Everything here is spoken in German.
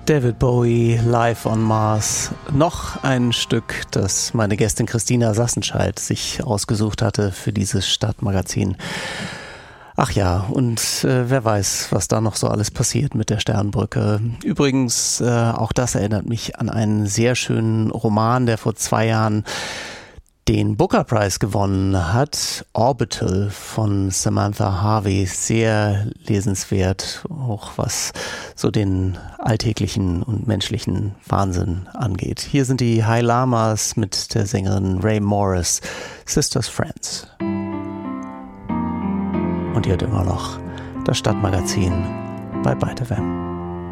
David Bowie live on Mars. Noch ein Stück, das meine Gästin Christina Sassenscheidt sich ausgesucht hatte für dieses Stadtmagazin. Ach ja, und wer weiß, was da noch so alles passiert mit der Sternbrücke. Übrigens, auch das erinnert mich an einen sehr schönen Roman, der vor 2 Jahren den Booker Prize gewonnen hat, Orbital von Samantha Harvey, sehr lesenswert, auch was so den alltäglichen und menschlichen Wahnsinn angeht. Hier sind die High Lamas mit der Sängerin Ray Morris, Sisters Friends. Und hier hat immer noch das Stadtmagazin bei Byte FM.